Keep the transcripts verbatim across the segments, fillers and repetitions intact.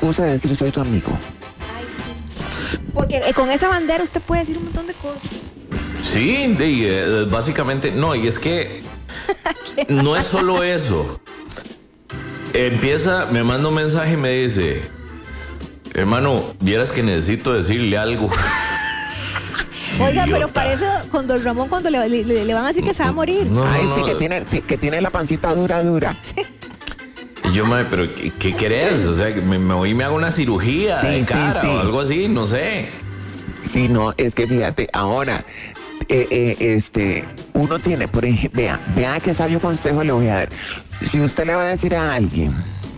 excusa de decir soy tu amigo. Ay, sí. Porque eh, con esa bandera usted puede decir un montón de cosas. Sí, de, eh, básicamente, no, y es que no es solo eso. Empieza, me manda un mensaje y me dice, hermano, vieras que necesito decirle algo. Oiga, pero Idiota. parece con don Ramón cuando le, le, le van a decir que se va a morir. No, Ay, no, sí, no. que tiene, que tiene la pancita dura, dura. Y yo, madre, pero ¿qué, qué querés? O sea, que me, me voy y me hago una cirugía Sí, de sí, cara sí. o algo así, no sé. Sí, no, es que fíjate, ahora, eh, eh, este, uno tiene, por ejemplo, vea, vea qué sabio consejo le voy a dar. Si usted le va a decir a alguien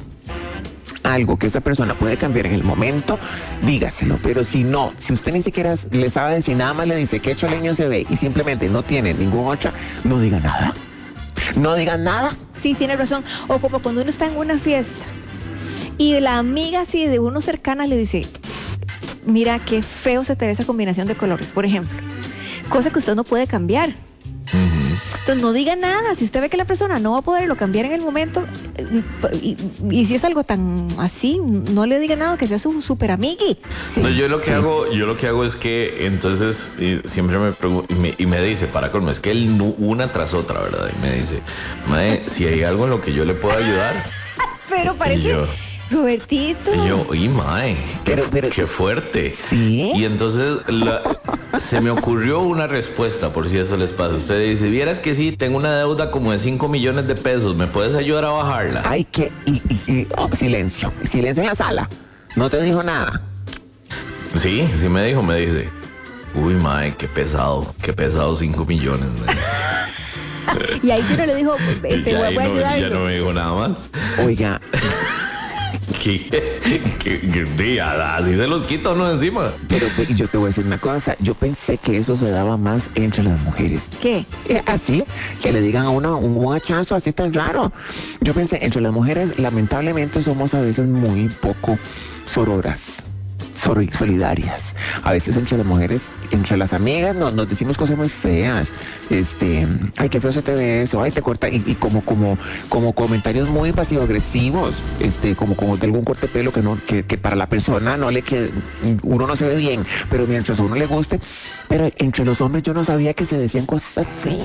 algo que esa persona puede cambiar en el momento, dígaselo. Pero si no, si usted ni siquiera le sabe decir, nada más le dice que hecho leño se ve y simplemente no tiene ningún otra, no diga nada. No diga nada. Sí, tiene razón. O como cuando uno está en una fiesta y la amiga así de uno cercana le dice, mira qué feo se te ve esa combinación de colores, por ejemplo. Cosa que usted no puede cambiar. Entonces no diga nada. Si usted ve que la persona no va a poderlo cambiar en el momento, y, y si es algo tan así, no le diga nada, que sea su super amigui. Sí. No, yo lo que Sí. hago, yo lo que hago es que entonces y siempre me pregunto y me, y me dice, para colmo, es que él nu- una tras otra, ¿verdad? Y me dice, madre, si hay algo en lo que yo le pueda ayudar. Pero parece Y yo- Robertito. Y yo, oye, mae, qué, Pero- pero- qué fuerte. Sí. Y entonces la- se me ocurrió una respuesta, por si eso les pasa. Usted dice, vieras que sí, tengo una deuda como de cinco millones de pesos, ¿me puedes ayudar a bajarla? Ay, que, y, y, y oh, silencio, silencio en la sala. No te dijo nada. Sí, sí me dijo, me dice, uy, mae, qué pesado, qué pesado cinco millones. me dice. Y ahí sí uno le dijo, este, Y ya voy, ahí voy a no, ya ayudarlo. no me dijo nada más. Oiga, Que, que- que- sí, así se los quita uno de encima. pero ve, yo te voy a decir una cosa. Yo pensé que eso se daba más entre las mujeres. ¿Qué? Eh, Así, que le digan a uno un hachazo así tan raro. Yo pensé, entre las mujeres, lamentablemente somos a veces muy poco sororas, sor- solidarias. A veces entre las mujeres, entre las amigas, nos, nos decimos cosas muy feas. Este, ay, qué feo se te ve eso, ay, te corta, y, y como, como, como comentarios muy pasivo-agresivos, este, como, como de algún corte de pelo que no, que, que para la persona no le quede, uno no se ve bien, pero mientras a uno le guste. Pero entre los hombres yo no sabía que se decían cosas así.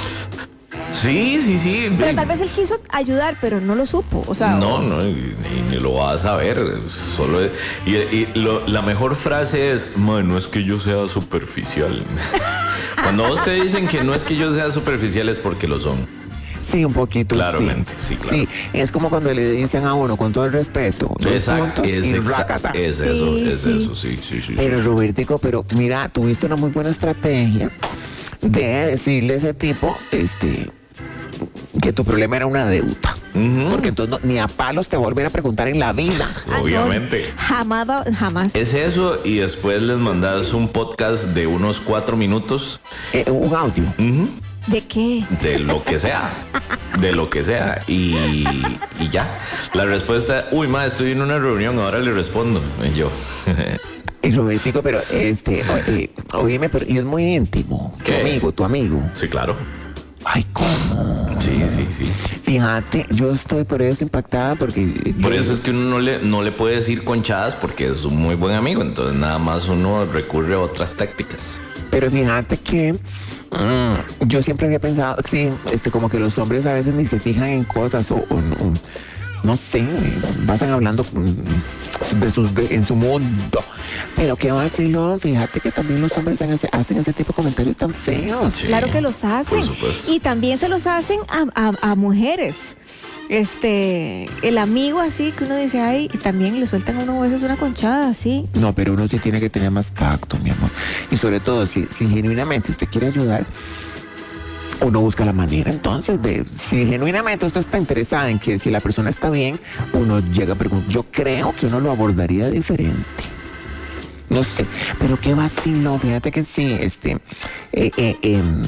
Sí, sí, sí. Pero tal vez él quiso ayudar, pero no lo supo. O sea, No, no, ni, ni lo vas a ver. Solo es- y y lo- la mejor frase es, "Man, no es que yo sea superficial." Cuando vos te dicen que no es que yo sea superficial es porque lo son. Sí, un poquito. Claramente, sí, claro. Sí, es como cuando le dicen a uno, con todo el respeto, dos Exacto. puntos Es, y exa- rácata. es eso, Sí, es sí. eso, sí, sí, sí. Pero sí. Robertico, pero mira, tuviste una muy buena estrategia de decirle a ese tipo, este, que tu problema era una deuda. Ujú. Porque entonces no- ni a palos te volver a preguntar en la vida. ah, no, Obviamente. jamás, va- jamás. Es eso y después les mandas un podcast de unos cuatro minutos Eh, un audio. ¿De qué? de lo que sea, de lo que sea y, y ya. La respuesta, uy, ma, estoy en una reunión, ahora le respondo. Y yo, Y Robertico, pero este, o- eh, oíme, pero y es muy íntimo. Tu ¿Qué? amigo, tu amigo. sí, claro. Ay, ¿cómo? Sí, sí, sí. Fíjate, yo estoy por eso impactada porque... Por yo- eso es que uno no le, no le puede decir conchadas porque es un muy buen amigo. Entonces nada más uno recurre a otras tácticas. Pero fíjate que mm, yo siempre había pensado, sí, este, como que los hombres a veces ni se fijan en cosas o, o no, no sé, pasan hablando mm, de sus, de- en su mundo. Pero qué vacilón, fíjate que también los hombres hacen ese, hacen ese tipo de comentarios tan feos. Sí, Claro que los hacen. Por supuesto. Y también se los hacen a, a- a mujeres. Este, el amigo así que uno dice, ay, y también le sueltan a uno a veces una conchada así. No, pero uno sí tiene que tener más tacto, mi amor. Y sobre todo, si, si genuinamente usted quiere ayudar, uno busca la manera entonces de, si genuinamente usted está interesada en que si la persona está bien, uno llega a preguntar. Yo creo que uno lo abordaría diferente. No sé, pero qué vacilo, fíjate que sí, este, eh, eh, em,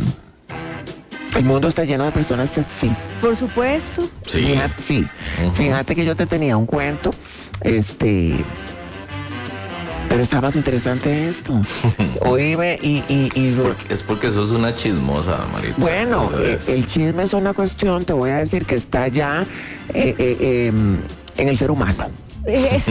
el mundo está lleno de personas así. Por supuesto. Sí. Fíjate, sí. Ujú. Fíjate que yo te tenía un cuento, este, pero está más interesante esto. Oíme y, y, y Es porque, es porque sos una chismosa, Marita. bueno, Eso eh, es. el chisme es una cuestión, te voy a decir que está ya eh, eh, em, en el ser humano. Eso,